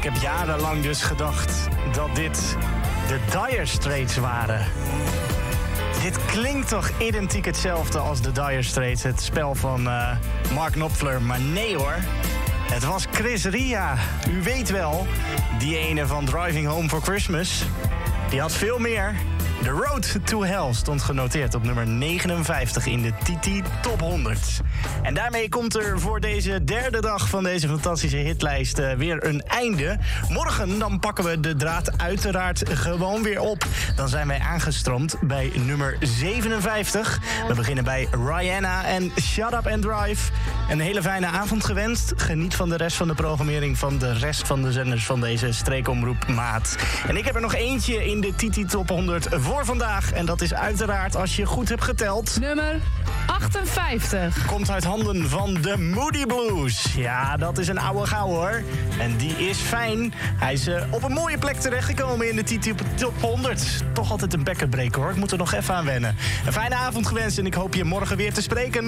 Ik heb jarenlang dus gedacht dat dit de Dire Straits waren. Dit klinkt toch identiek hetzelfde als de Dire Straits, het spel van Mark Knopfler. Maar nee hoor, het was Chris Ria. U weet wel, die ene van Driving Home for Christmas. Die had veel meer. The Road to Hell stond genoteerd op nummer 59 in de TT Top 100. En daarmee komt er voor deze derde dag van deze fantastische hitlijst weer een einde. Morgen dan pakken we de draad uiteraard gewoon weer op. Dan zijn wij aangestroomd bij nummer 57. We beginnen bij Rihanna en Shut Up and Drive. Een hele fijne avond gewenst. Geniet van de rest van de programmering van de rest van de zenders van deze streekomroep Maat. En ik heb er nog eentje in de TT Top 100 voor vandaag. En dat is uiteraard, als je goed hebt geteld, nummer 58. Komt uit handen van de Moody Blues. Ja, dat is een oude gauw hoor. En die is fijn. Hij is op een mooie plek terechtgekomen in de TT Top 100. Toch altijd een bekkenbreker hoor. Ik moet er nog even aan wennen. Een fijne avond gewenst en ik hoop je morgen weer te spreken.